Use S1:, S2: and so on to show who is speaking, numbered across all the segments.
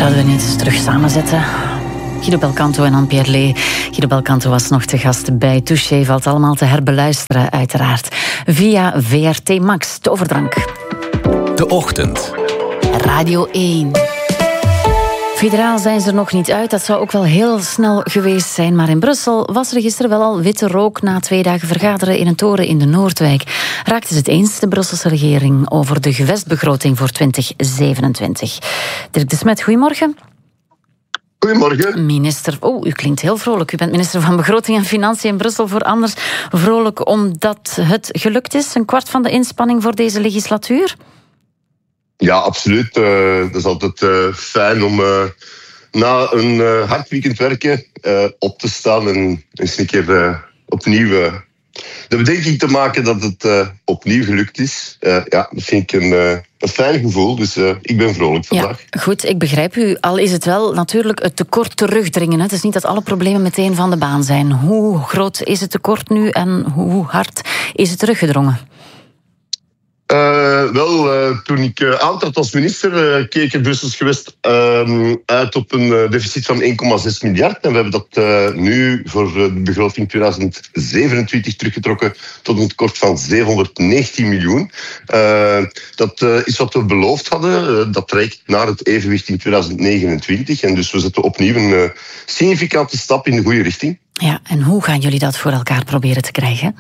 S1: Zouden we niet eens terug samenzetten? Guido Belcanto en Anne-Pierre Lee. Guido Belcanto was nog te gast bij Touché. Valt allemaal te herbeluisteren, uiteraard. Via VRT Max, de overdrank.
S2: De Ochtend.
S1: Radio 1. Federaal zijn ze er nog niet uit. Dat zou ook wel heel snel geweest zijn. Maar in Brussel was er gisteren wel al witte rook na 2 dagen vergaderen in een toren in de Noordwijk. Raakten ze het eens, de Brusselse regering, over de gewestbegroting voor 2027. Dirk de Smet, goedemorgen.
S3: Goedemorgen.
S1: Minister, u klinkt heel vrolijk. U bent minister van Begroting en Financiën in Brussel. Voor anders vrolijk omdat het gelukt is. 1/4 van de inspanning voor deze legislatuur?
S3: Ja, absoluut. Dat is altijd fijn om na een hard weekend werken op te staan en eens een keer opnieuw de bedenking te maken dat het opnieuw gelukt is. Ja, dat vind ik een fijn gevoel, dus ik ben vrolijk vandaag.
S1: Ja, goed, ik begrijp u. Al is het wel natuurlijk het tekort terugdringen. Het is niet dat alle problemen meteen van de baan zijn. Hoe groot is het tekort nu en hoe hard is het teruggedrongen?
S3: Toen ik aantrad als minister, keek het Brussels gewest uit op een deficit van 1,6 miljard. En we hebben dat nu voor de begroting 2027 teruggetrokken tot een tekort van 719 miljoen. Dat is wat we beloofd hadden. Dat reikt naar het evenwicht in 2029. En dus we zetten opnieuw een significante stap in de goede richting.
S1: Ja, en hoe gaan jullie dat voor elkaar proberen te krijgen?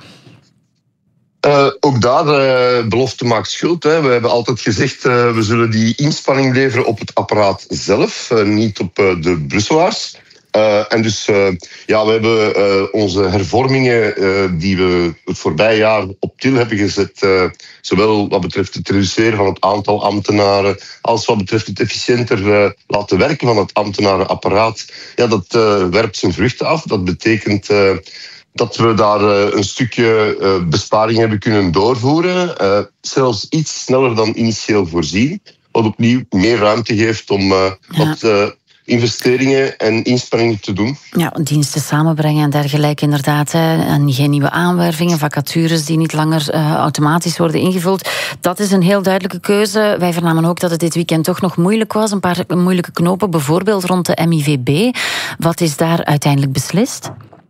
S3: Ook daar belofte maakt schuld. Hè. We hebben altijd gezegd, we zullen die inspanning leveren op het apparaat zelf, niet op de Brusselaars. En dus, we hebben onze hervormingen die we het voorbije jaar op til hebben gezet, zowel wat betreft het reduceren van het aantal ambtenaren, als wat betreft het efficiënter laten werken van het ambtenarenapparaat. Ja, dat werpt zijn vruchten af. Dat betekent dat we daar een stukje besparing hebben kunnen doorvoeren. Zelfs iets sneller dan initieel voorzien. Wat opnieuw meer ruimte geeft om wat investeringen en inspanningen te doen. Ja,
S1: diensten samenbrengen en dergelijke inderdaad. En geen nieuwe aanwervingen, vacatures die niet langer automatisch worden ingevuld. Dat is een heel duidelijke keuze. Wij vernamen ook dat het dit weekend toch nog moeilijk was. Een paar moeilijke knopen, bijvoorbeeld rond de MIVB. Wat is daar uiteindelijk beslist?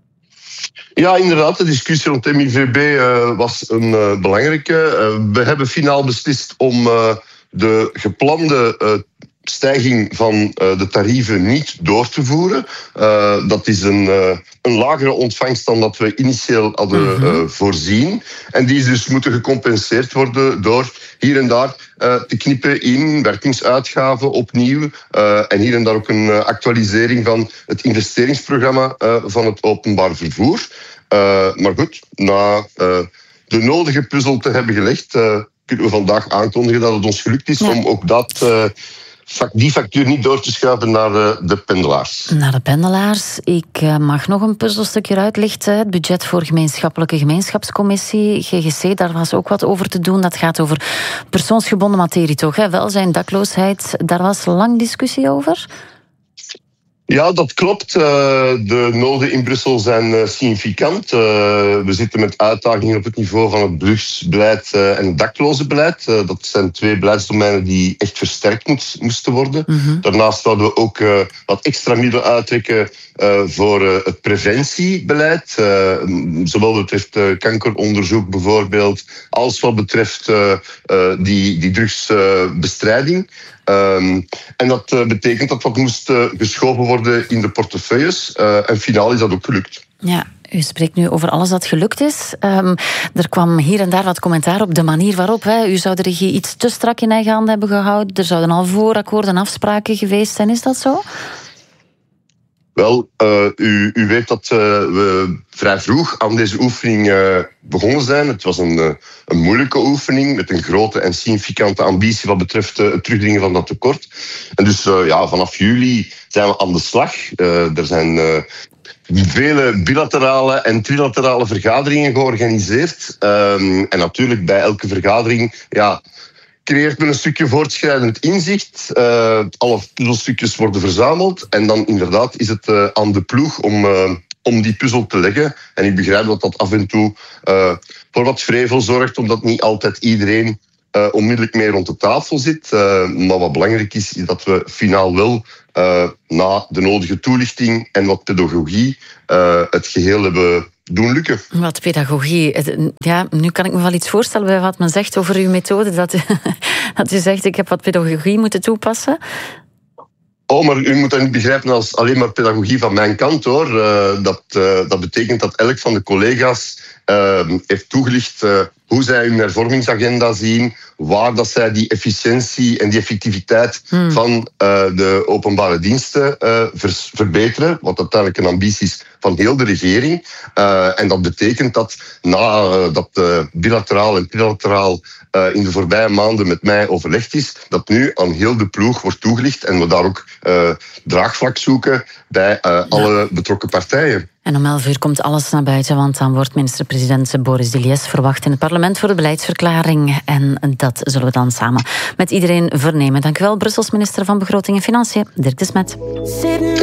S3: Ja, inderdaad. De discussie rond MIVB was een belangrijke. We hebben finaal beslist om de geplande stijging van de tarieven niet door te voeren. Dat is een lagere ontvangst dan dat we initieel hadden voorzien. En die is dus moeten gecompenseerd worden door hier en daar te knippen in werkingsuitgaven opnieuw. En hier en daar ook een actualisering van het investeringsprogramma van het openbaar vervoer. Maar goed, na de nodige puzzel te hebben gelegd, kunnen we vandaag aankondigen dat het ons gelukt is om ook die factuur niet door te schuiven naar de pendelaars.
S1: Naar de pendelaars. Ik mag nog een puzzelstukje uitlichten. Het budget voor gemeenschappelijke gemeenschapscommissie, GGC, daar was ook wat over te doen. Dat gaat over persoonsgebonden materie, toch? Hè? Welzijn, dakloosheid, daar was lang discussie over.
S3: Ja, dat klopt. De noden in Brussel zijn significant. We zitten met uitdagingen op het niveau van het drugsbeleid en het daklozenbeleid. Dat zijn 2 beleidsdomeinen die echt versterkt moesten worden. Daarnaast zouden we ook wat extra middelen uittrekken voor het preventiebeleid. Zowel betreft kankeronderzoek bijvoorbeeld, als wat betreft die drugsbestrijding. En dat betekent dat wat moest geschoven worden in de portefeuilles. En finaal is dat ook gelukt.
S1: Ja, u spreekt nu over alles dat gelukt is. Er kwam hier en daar wat commentaar op de manier waarop. U zou de regie iets te strak in eigen handen hebben gehouden. Er zouden al voorakkoorden en afspraken geweest zijn. Is dat zo?
S3: Wel, u weet dat we vrij vroeg aan deze oefening begonnen zijn. Het was een moeilijke oefening met een grote en significante ambitie wat betreft het terugdringen van dat tekort. En dus vanaf juli zijn we aan de slag. Er zijn vele bilaterale en trilaterale vergaderingen georganiseerd. En natuurlijk bij elke vergadering creëert men een stukje voortschrijdend inzicht. Alle puzzelstukjes worden verzameld. En dan inderdaad is het aan de ploeg om die puzzel te leggen. En ik begrijp dat dat af en toe voor wat vrevel zorgt, omdat niet altijd iedereen onmiddellijk mee rond de tafel zit. Maar wat belangrijk is dat we finaal wel na de nodige toelichting en wat pedagogie het geheel hebben doen lukken.
S1: Wat pedagogie. Ja, nu kan ik me wel iets voorstellen bij wat men zegt over uw methode. Dat u zegt, ik heb wat pedagogie moeten toepassen.
S3: Oh, maar u moet dat niet begrijpen als alleen maar pedagogie van mijn kant, hoor. Dat betekent dat elk van de collega's heeft toegelicht hoe zij hun hervormingsagenda zien, waar dat zij die efficiëntie en die effectiviteit van de openbare diensten verbeteren, wat uiteindelijk een ambitie is van heel de regering. En dat betekent dat nadat bilateraal en trilateraal in de voorbije maanden met mij overlegd is, dat nu aan heel de ploeg wordt toegelicht en we daar ook draagvlak zoeken bij alle betrokken partijen.
S1: En om 11 uur komt alles naar buiten, want dan wordt minister-president Boris Dilies verwacht in het parlement voor de beleidsverklaring. En dat zullen we dan samen met iedereen vernemen. Dank u wel, Brussels minister van Begroting en Financiën, Dirk de Smet.